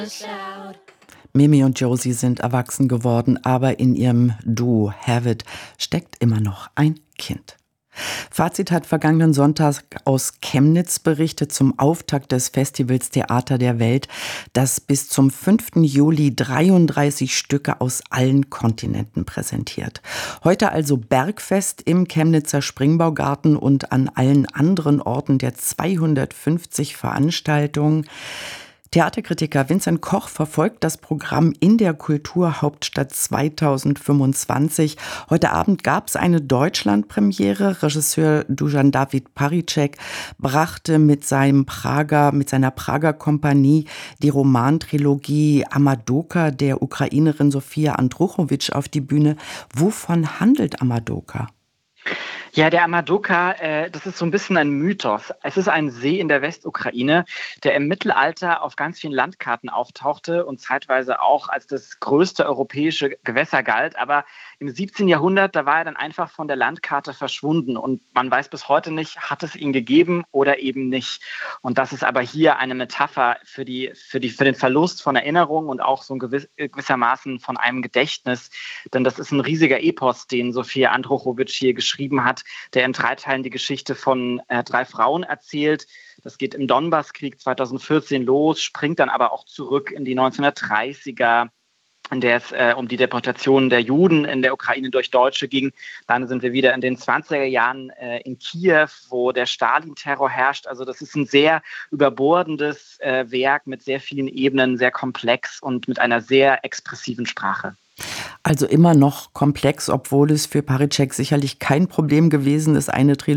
Mimi und Josie sind erwachsen geworden, aber in ihrem Duo Have It steckt immer noch ein Kind. Fazit hat vergangenen Sonntag aus Chemnitz berichtet zum Auftakt des Festivals Theater der Welt, das bis zum 5. Juli 33 Stücke aus allen Kontinenten präsentiert. Heute also Bergfest im Chemnitzer Springbaugarten und an allen anderen Orten der 250 Veranstaltungen. Theaterkritiker Vincent Koch verfolgt das Programm in der Kulturhauptstadt 2025. Heute Abend gab es eine Deutschlandpremiere. Regisseur Dusan David Paříček brachte mit seiner Prager Kompanie die Romantrilogie Amadoka der Ukrainerin Sofia Andruchowitsch auf die Bühne. Wovon handelt Amadoka? Ja, der Amadoka, das ist so ein bisschen ein Mythos. Es ist ein See in der Westukraine, der im Mittelalter auf ganz vielen Landkarten auftauchte und zeitweise auch als das größte europäische Gewässer galt. Aber im 17. Jahrhundert, da war er dann einfach von der Landkarte verschwunden. Und man weiß bis heute nicht, hat es ihn gegeben oder eben nicht. Und das ist aber hier eine Metapher für den Verlust von Erinnerung und auch so gewissermaßen von einem Gedächtnis. Denn das ist ein riesiger Epos, den Sofia Andruchowitsch hier geschrieben hat, der in 3 Teilen die Geschichte von 3 Frauen erzählt. Das geht im Donbasskrieg 2014 los, springt dann aber auch zurück in die 1930er, in der es um die Deportation der Juden in der Ukraine durch Deutsche ging. Dann sind wir wieder in den 20er Jahren in Kiew, wo der Stalin-Terror herrscht. Also das ist ein sehr überbordendes Werk mit sehr vielen Ebenen, sehr komplex und mit einer sehr expressiven Sprache. Also immer noch komplex, obwohl es für Paříček sicherlich kein Problem gewesen ist, eine Trilogie